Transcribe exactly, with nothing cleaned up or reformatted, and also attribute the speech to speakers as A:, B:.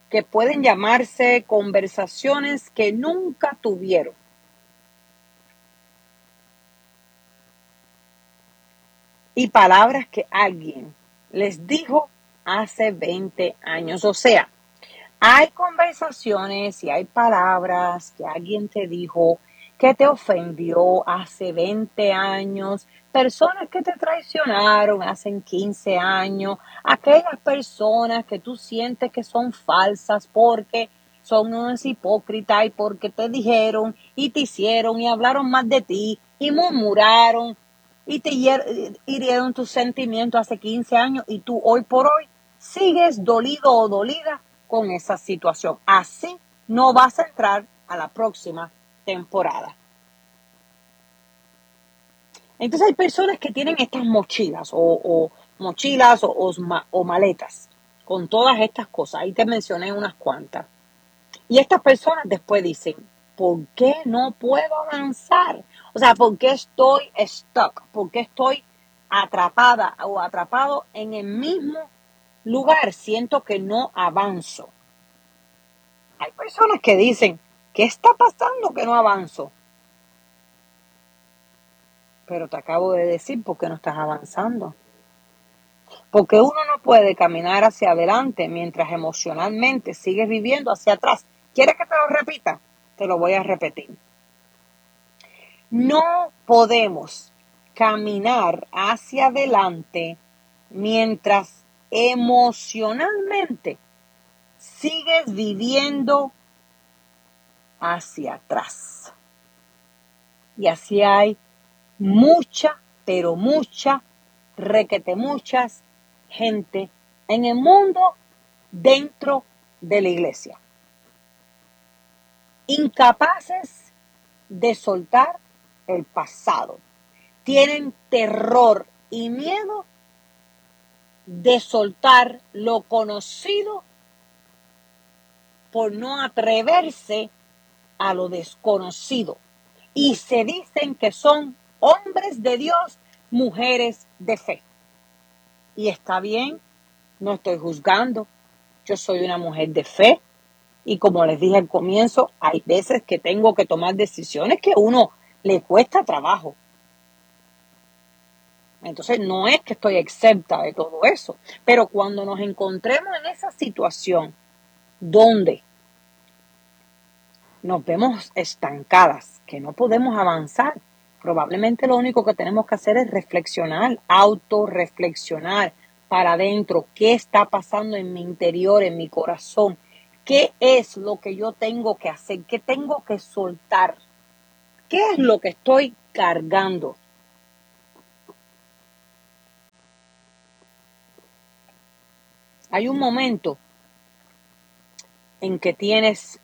A: que pueden llamarse conversaciones que nunca tuvieron. Y palabras que alguien les dijo hace veinte años. O sea, hay conversaciones y hay palabras que alguien te dijo que te ofendió hace veinte años, personas que te traicionaron hace quince años, aquellas personas que tú sientes que son falsas porque son unos hipócritas y porque te dijeron y te hicieron y hablaron más de ti y murmuraron y te hirieron tus sentimientos hace quince años y tú hoy por hoy sigues dolido o dolida con esa situación. Así no vas a entrar a la próxima temporada. Entonces hay personas que tienen estas mochilas o, o mochilas o, o, o maletas con todas estas cosas. Ahí te mencioné unas cuantas. Y estas personas después dicen, ¿por qué no puedo avanzar? O sea, ¿por qué estoy stuck? ¿Por qué estoy atrapada o atrapado en el mismo lugar? Siento que no avanzo. Hay personas que dicen, ¿qué está pasando que no avanzo? Pero te acabo de decir por qué no estás avanzando. Porque uno no puede caminar hacia adelante mientras emocionalmente sigues viviendo hacia atrás. ¿Quieres que te lo repita? Te lo voy a repetir. No podemos caminar hacia adelante mientras emocionalmente sigues viviendo hacia atrás. Y así hay mucha, pero mucha, requete muchas gente en el mundo dentro de la iglesia. Incapaces de soltar el pasado. Tienen terror y miedo de soltar lo conocido por no atreverse a lo desconocido. Y se dicen que son hombres de Dios, mujeres de fe. Y está bien, no estoy juzgando. Yo soy una mujer de fe. Y como les dije al comienzo, hay veces que tengo que tomar decisiones que a uno le cuesta trabajo. Entonces no es que estoy exenta de todo eso. Pero cuando nos encontremos en esa situación donde nos vemos estancadas, que no podemos avanzar, probablemente lo único que tenemos que hacer es reflexionar, autorreflexionar para adentro, qué está pasando en mi interior, en mi corazón, qué es lo que yo tengo que hacer, qué tengo que soltar, qué es lo que estoy cargando. Hay un momento en que tienes